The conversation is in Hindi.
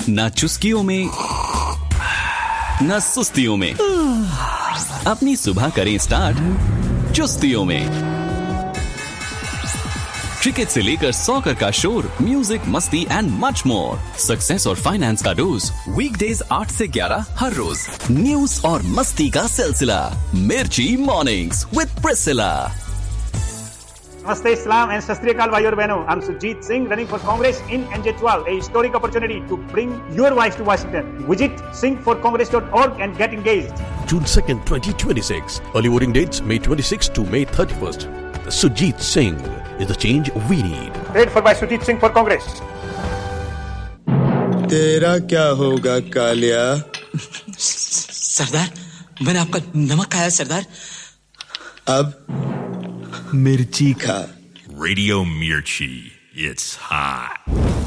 ना चुस्कियों में ना सुस्तियों में, अपनी सुबह करें स्टार्ट चुस्तियों में। क्रिकेट से लेकर सॉकर का शोर, म्यूजिक, मस्ती एंड मच मोर। सक्सेस और फाइनेंस का डोज, वीकडेज 8 से 11 हर रोज। न्यूज और मस्ती का सिलसिला, मिर्ची mornings with Priscilla. Namaste, Islam and Shastri Akal Bhaiyo Behno. I'm Sujit Singh, running for Congress in NJ12, a historic opportunity to bring your voice to Washington. Visit singforcongress.org and get engaged. June 2nd, 2026. Early voting dates May 26 to May 31st. Sujit Singh is the change we need. Paid for by Sujit Singh for Congress. तेरा क्या होगा कालिया? सरदार, मैंने आपका नमक खाया सरदार। अब मिर्ची खा। Radio Mirchi, it's hot.